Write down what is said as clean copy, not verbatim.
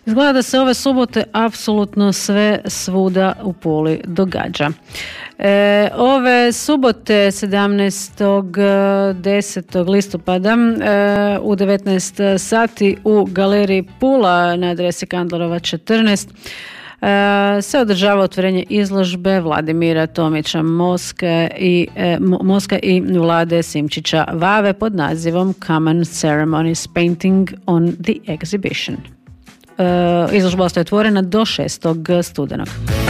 Izgleda da se ove subote apsolutno sve svuda u Puli događa. Ove subote 17. listopada u 19 sati u galeriji Pula na adresi Kandlerova 14 se održava otvorenje izložbe Vladimira Tomića Moska i Vlade Simčića Vave pod nazivom Common Ceremonies Painting on the Exhibition. Izložba ostaje otvorena do 6. studenog.